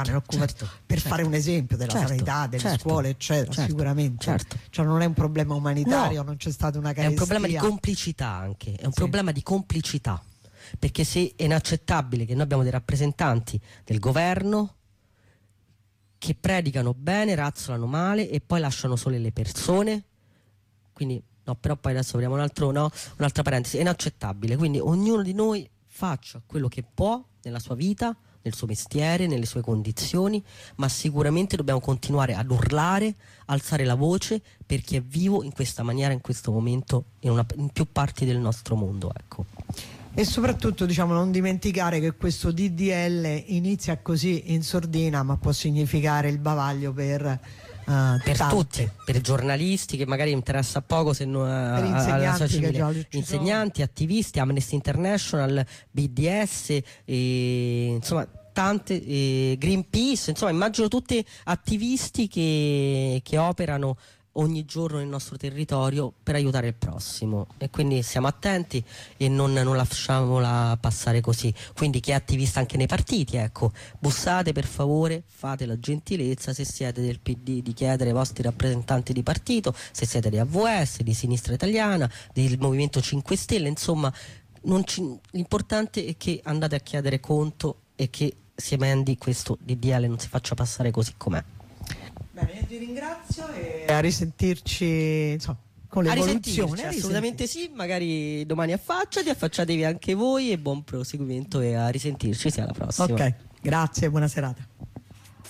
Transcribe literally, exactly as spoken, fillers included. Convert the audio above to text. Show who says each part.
Speaker 1: certo, per
Speaker 2: certo,
Speaker 1: fare un esempio della
Speaker 2: certo,
Speaker 1: sanità, delle
Speaker 2: certo,
Speaker 1: scuole eccetera,
Speaker 2: certo,
Speaker 1: sicuramente
Speaker 2: certo.
Speaker 1: Cioè non è un problema umanitario,
Speaker 2: No,
Speaker 1: non c'è stata una carestia,
Speaker 2: è un problema di complicità anche, è un
Speaker 1: Sì.
Speaker 2: problema di complicità, perché se è inaccettabile che noi abbiamo dei rappresentanti del governo che predicano bene, razzolano male e poi lasciano sole le persone, quindi no, però poi adesso apriamo un altro, no, un'altra parentesi, è inaccettabile, quindi ognuno di noi faccia quello che può nella sua vita, nel suo mestiere, nelle sue condizioni, ma sicuramente dobbiamo continuare ad urlare, alzare la voce per chi è vivo in questa maniera, in questo momento, in, una, in più parti del nostro mondo, ecco.
Speaker 1: E soprattutto, diciamo, non dimenticare che questo D D L inizia così in sordina, ma può significare il bavaglio per uh,
Speaker 2: per
Speaker 1: tanti.
Speaker 2: tutti, per i giornalisti che magari interessa poco, se no,
Speaker 1: per insegnanti, che già ci
Speaker 2: insegnanti,
Speaker 1: sono.
Speaker 2: attivisti, Amnesty International, B D S, e, insomma tante, e Greenpeace, insomma immagino tutti attivisti che, che operano ogni giorno nel nostro territorio per aiutare il prossimo, e quindi siamo attenti e non, non lasciamola passare così. Quindi chi è attivista anche nei partiti, ecco, bussate per favore, fate la gentilezza, se siete del P D, di chiedere ai vostri rappresentanti di partito, se siete di A V S, di Sinistra Italiana, del Movimento cinque Stelle, insomma non ci, l'importante è che andate a chiedere conto e che si emendi questo D D L, non si faccia passare così com'è.
Speaker 1: Bene, io ti ringrazio e a risentirci, insomma, con l'evoluzione.
Speaker 2: Assolutamente sì, magari domani affacciati, affacciatevi anche voi e buon proseguimento e a risentirci, sia alla prossima.
Speaker 1: Ok, grazie, buona serata.